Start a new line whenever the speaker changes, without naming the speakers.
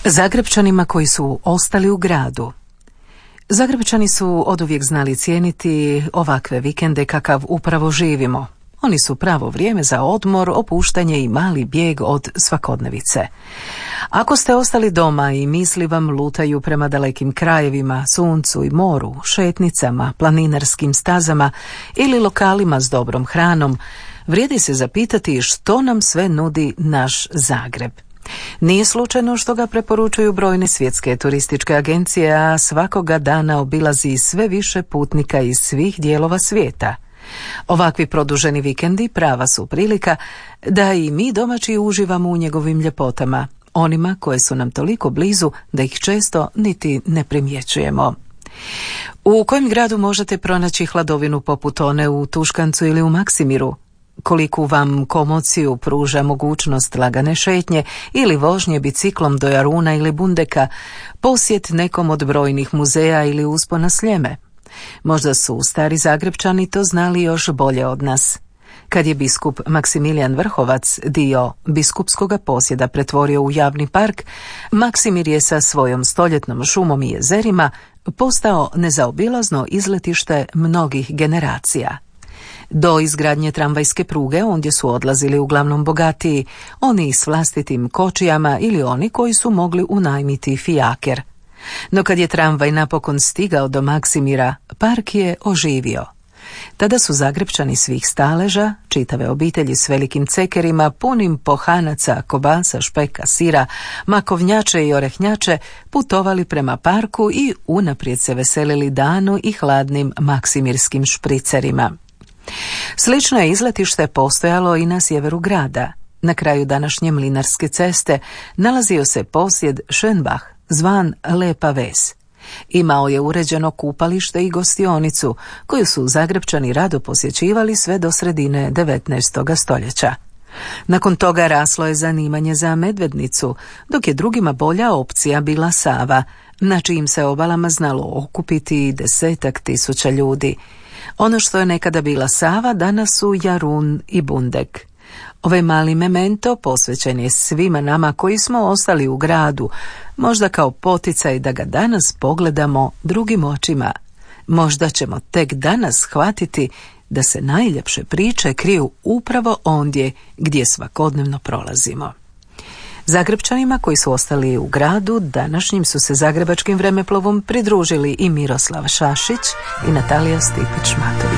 Zagrebčanima koji su ostali u gradu. Zagrebčani su oduvijek znali cijeniti ovakve vikende kakav upravo živimo. Oni su pravo vrijeme za odmor, opuštanje i mali bijeg od svakodnevice. Ako ste ostali doma i misli vam lutaju prema dalekim krajevima, suncu i moru, šetnicama, planinarskim stazama ili lokalima s dobrom hranom, vrijedi se zapitati što nam sve nudi naš Zagreb. Nije slučajno što ga preporučuju brojne svjetske turističke agencije, a svakoga dana obilazi sve više putnika iz svih dijelova svijeta. Ovakvi produženi vikendi prava su prilika da i mi domaći uživamo u njegovim ljepotama, onima koje su nam toliko blizu da ih često niti ne primjećujemo. U kojem gradu možete pronaći hladovinu poput one u Tuškancu ili u Maksimiru? Koliku vam komociju pruža mogućnost lagane šetnje ili vožnje biciklom do Jaruna ili Bundeka, posjet nekom od brojnih muzeja ili uspona Sljeme? Možda su stari Zagrebčani to znali još bolje od nas. Kad je biskup Maksimilijan Vrhovac dio biskupskoga posjeda pretvorio u javni park, Maksimir je sa svojom stoljetnom šumom i jezerima postao nezaobilazno izletište mnogih generacija. Do izgradnje tramvajske pruge ondje su odlazili uglavnom bogatiji, oni s vlastitim kočijama ili oni koji su mogli unajmiti fijaker. No kad je tramvaj napokon stigao do Maksimira, park je oživio. Tada su Zagrebčani svih staleža, čitave obitelji s velikim cekerima, punim pohanaca, kobasa, špeka, sira, makovnjače i orehnjače, putovali prema parku i unaprijed se veselili danu i hladnim maksimirskim špricerima. Slično je izletište postojalo i na sjeveru grada. Na kraju današnje Mlinarske ceste nalazio se posjed Schönbach, zvan Lepa ves. Imao je uređeno kupalište i gostionicu, koju su Zagrebčani rado posjećivali sve do sredine 19. stoljeća. Nakon toga raslo je zanimanje za Medvednicu, dok je drugima bolja opcija bila Sava, na čijim se obalama znalo okupiti 10.000 ljudi. Ono što je nekada bila Sava, danas su Jarun i Bundek. Ovaj mali memento posvećen je svima nama koji smo ostali u gradu, možda kao poticaj da ga danas pogledamo drugim očima. Možda ćemo tek danas shvatiti da se najljepše priče kriju upravo ondje gdje svakodnevno prolazimo. Zagrebčanima koji su ostali u gradu današnjim su se zagrebačkim vremeplovom pridružili i Miroslav Šašić i Natalija Stipić-Matović.